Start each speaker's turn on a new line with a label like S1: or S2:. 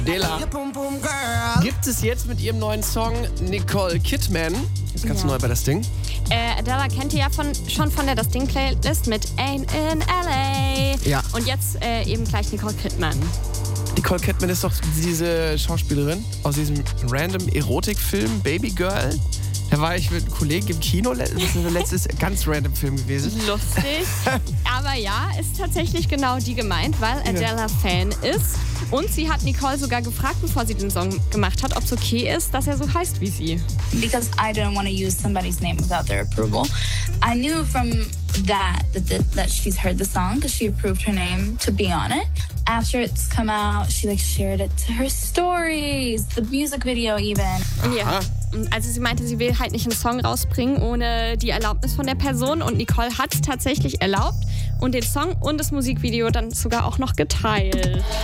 S1: Dela gibt es jetzt mit ihrem neuen Song Nicole Kidman. Ist ganz neu bei das Ding.
S2: Adele kennt ihr ja schon von der Das Ding-Playlist mit Ain't in L.A.
S1: Ja.
S2: Und jetzt eben gleich Nicole Kidman.
S1: Nicole Kidman ist doch diese Schauspielerin aus diesem random Erotikfilm Baby Girl. Da war ich mit einem Kollegen im Kino. Das ist der letzte ganz random Film gewesen.
S2: Lustig. Aber ja, ist tatsächlich genau die gemeint, weil Adele Fan ist. Und sie hat Nicole sogar gefragt, bevor sie den Song gemacht hat, ob es okay ist, dass er so heißt wie sie.
S3: Because I didn't want to use somebody's name without their approval. I knew from that she's heard the song because she approved her name to be on it. After it's come out, she shared it to her stories, the music video even.
S2: Ja. Also sie meinte, sie will halt nicht einen Song rausbringen ohne die Erlaubnis von der Person. Und Nicole hat es tatsächlich erlaubt und den Song und das Musikvideo dann sogar auch noch geteilt.